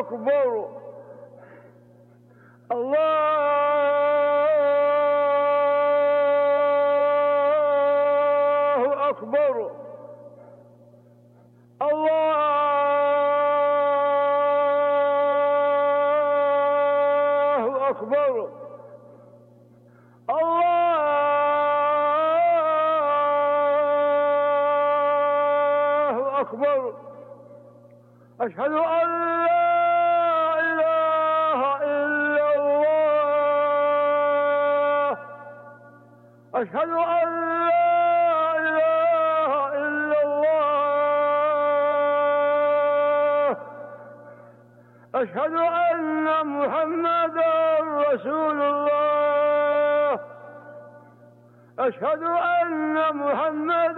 أكبر الله أكبر الله أكبر الله أكبر أشهد أن لا إله إلا الله أشهد أن لا إله إلا الله أشهد أن محمدا رسول الله أشهد أن محمدا